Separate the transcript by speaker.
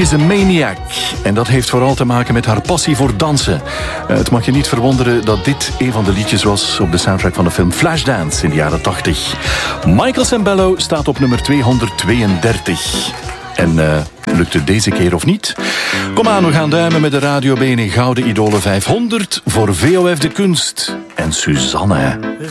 Speaker 1: She's a maniac. En dat heeft vooral te maken met haar passie voor dansen. Het mag je niet verwonderen dat dit een van de liedjes was op de soundtrack van de film Flashdance in de jaren 80. Michael Sembello staat op nummer 232. En lukt het deze keer of niet? Kom aan, we gaan duimen met de Radio Bene Gouden Idolen 500 voor VOF de Kunst en Suzanne.